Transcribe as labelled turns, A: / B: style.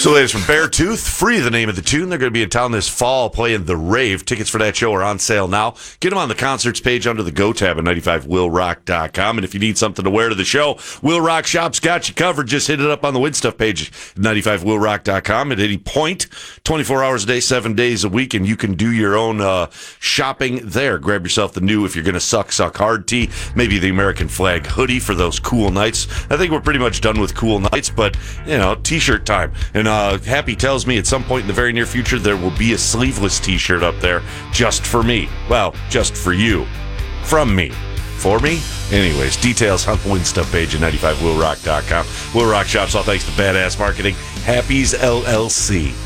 A: So, ladies from Beartooth, Free, the name of the tune. They're going to be in town this fall playing The Rave. Tickets for that show are on sale now. Get them on the concerts page under the Go tab at 95willrock.com. And if you need something to wear to the show, Will Rock Shop's got you covered. Just hit it up on the Win Stuff page at 95willrock.com at any point, 24 hours a day, 7 days a week, and you can do your own shopping there. Grab yourself the new, if you're going to suck hard tee, maybe the American flag hoodie for those cool nights. I think we're pretty much done with cool nights, but, t-shirt time. And Happy tells me at some point in the very near future there will be a sleeveless t-shirt up there just for me. Well, just for you. From me. For me? Anyways, details on the Win Stuff page at 95willrock.com. Will Rock Shops, all thanks to Badass Marketing. Happy's LLC.